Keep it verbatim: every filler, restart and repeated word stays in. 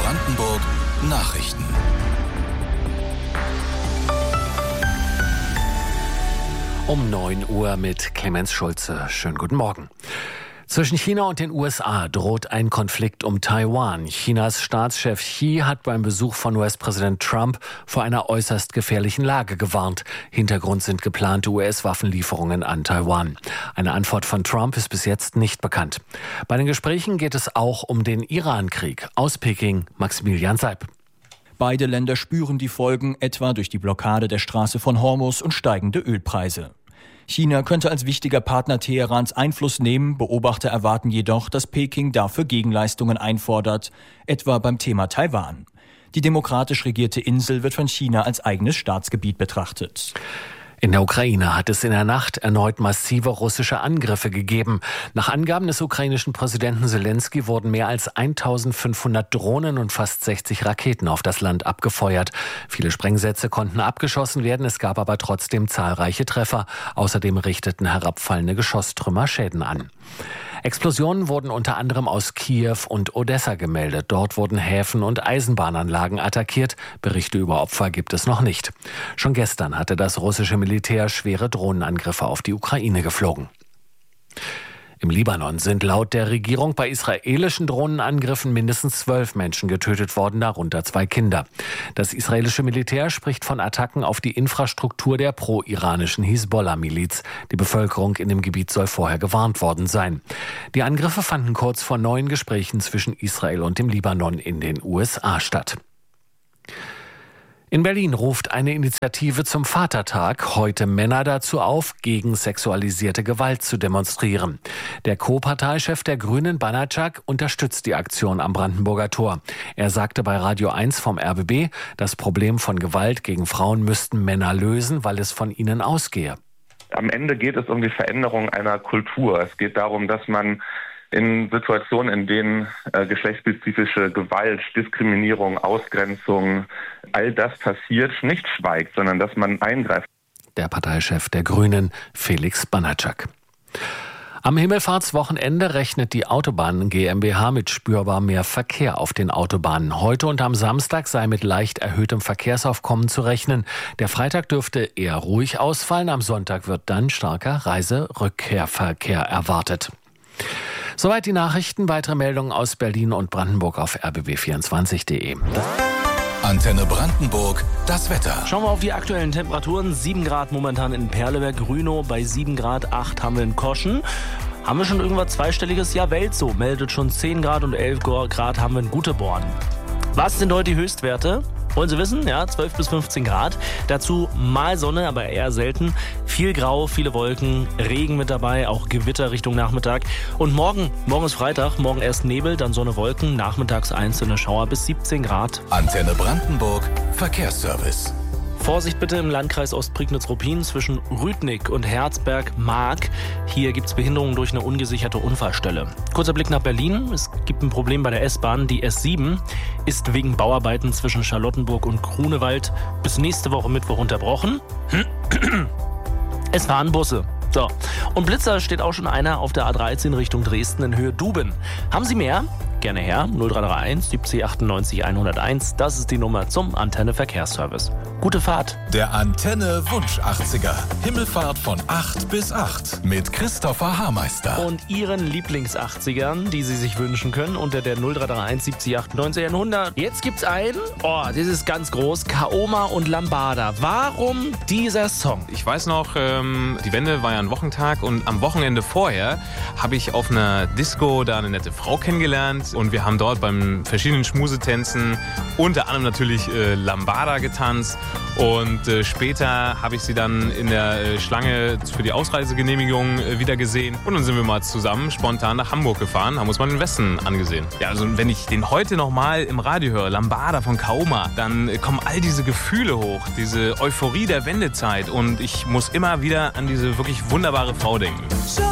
Brandenburg Nachrichten. Um neun Uhr mit Clemens Schulze. Schönen guten Morgen. Zwischen China und den U S A droht ein Konflikt um Taiwan. Chinas Staatschef Xi hat beim Besuch von U S-Präsident Trump vor einer äußerst gefährlichen Lage gewarnt. Hintergrund sind geplante U S-Waffenlieferungen an Taiwan. Eine Antwort von Trump ist bis jetzt nicht bekannt. Bei den Gesprächen geht es auch um den Iran-Krieg. Aus Peking, Maximilian Seib. Beide Länder spüren die Folgen, etwa durch die Blockade der Straße von Hormuz und steigende Ölpreise. China könnte als wichtiger Partner Teherans Einfluss nehmen. Beobachter erwarten jedoch, dass Peking dafür Gegenleistungen einfordert, etwa beim Thema Taiwan. Die demokratisch regierte Insel wird von China als eigenes Staatsgebiet betrachtet. In der Ukraine hat es in der Nacht erneut massive russische Angriffe gegeben. Nach Angaben des ukrainischen Präsidenten Selenskyj wurden mehr als eintausendfünfhundert Drohnen und fast sechzig Raketen auf das Land abgefeuert. Viele Sprengsätze konnten abgeschossen werden, es gab aber trotzdem zahlreiche Treffer. Außerdem richteten herabfallende Geschosstrümmer Schäden an. Explosionen wurden unter anderem aus Kiew und Odessa gemeldet. Dort wurden Häfen und Eisenbahnanlagen attackiert. Berichte über Opfer gibt es noch nicht. Schon gestern hatte das russische Militär schwere Drohnenangriffe auf die Ukraine geflogen. Im Libanon sind laut der Regierung bei israelischen Drohnenangriffen mindestens zwölf Menschen getötet worden, darunter zwei Kinder. Das israelische Militär spricht von Attacken auf die Infrastruktur der pro-iranischen Hisbollah-Miliz. Die Bevölkerung in dem Gebiet soll vorher gewarnt worden sein. Die Angriffe fanden kurz vor neuen Gesprächen zwischen Israel und dem Libanon in den U S A statt. In Berlin ruft eine Initiative zum Vatertag heute Männer dazu auf, gegen sexualisierte Gewalt zu demonstrieren. Der Co-Parteichef der Grünen, Banacak, unterstützt die Aktion am Brandenburger Tor. Er sagte bei Radio eins vom R B B, das Problem von Gewalt gegen Frauen müssten Männer lösen, weil es von ihnen ausgehe. Am Ende geht es um die Veränderung einer Kultur. Es geht darum, dass man in Situationen, in denen äh, geschlechtsspezifische Gewalt, Diskriminierung, Ausgrenzung, all das passiert, nicht schweigt, sondern dass man eingreift. Der Parteichef der Grünen, Felix Banacak. Am Himmelfahrtswochenende rechnet die Autobahnen GmbH mit spürbar mehr Verkehr auf den Autobahnen. Heute und am Samstag sei mit leicht erhöhtem Verkehrsaufkommen zu rechnen. Der Freitag dürfte eher ruhig ausfallen. Am Sonntag wird dann starker Reiserückkehrverkehr erwartet. Soweit die Nachrichten. Weitere Meldungen aus Berlin und Brandenburg auf r b b vierundzwanzig punkt de. Antenne Brandenburg, das Wetter. Schauen wir auf die aktuellen Temperaturen. sieben Grad momentan in Perleberg-Grünow, bei sieben Grad, acht haben wir in Koschen. Haben wir schon irgendwas zweistelliges? Ja, Welzow meldet schon zehn Grad und elf Grad haben wir in Guteborn. Was sind heute die Höchstwerte? Wollen Sie wissen? Ja, zwölf bis fünfzehn Grad. Dazu mal Sonne, aber eher selten. Viel Grau, viele Wolken, Regen mit dabei, auch Gewitter Richtung Nachmittag. Und morgen, morgen ist Freitag, morgen erst Nebel, dann Sonne, Wolken, nachmittags einzelne Schauer bis siebzehn Grad. Antenne Brandenburg, Verkehrsservice. Vorsicht bitte im Landkreis Ostprignitz-Ruppin zwischen Rüdnick und Herzberg-Mark. Hier gibt es Behinderungen durch eine ungesicherte Unfallstelle. Kurzer Blick nach Berlin. Es gibt ein Problem bei der S-Bahn. Die S sieben ist wegen Bauarbeiten zwischen Charlottenburg und Grunewald bis nächste Woche Mittwoch unterbrochen. Es fahren Busse. So. Und Blitzer steht auch schon einer auf der A dreizehn Richtung Dresden in Höhe Duben. Haben Sie mehr? Gerne her. null drei drei eins siebzig achtundneunzig hunderteins. Das ist die Nummer zum Antenne Verkehrsservice. Gute Fahrt. Der Antenne Wunsch achtziger. Himmelfahrt von acht bis acht mit Christopher Haarmeister. Und Ihren Lieblings-achtzigern, die Sie sich wünschen können, unter der null drei drei eins siebzig achtundneunzig hundert. Jetzt gibt's einen, oh, das ist ganz groß, Kaoma und Lambada. Warum dieser Song? Ich weiß noch, ähm, die Wende war ja ein Wochentag und am Wochenende vorher habe ich auf einer Disco da eine nette Frau kennengelernt und wir haben dort beim verschiedenen Schmusetänzen unter anderem natürlich äh, Lambada getanzt und äh, später habe ich sie dann in der äh, Schlange für die Ausreisegenehmigung äh, wieder gesehen und dann sind wir mal zusammen spontan nach Hamburg gefahren, haben uns mal den Westen angesehen. Ja, also wenn ich den heute nochmal im Radio höre, Lambada von Kaoma, dann äh, kommen all diese Gefühle hoch, diese Euphorie der Wendezeit und ich muss immer wieder an diese wirklich wunderbare Frau denken.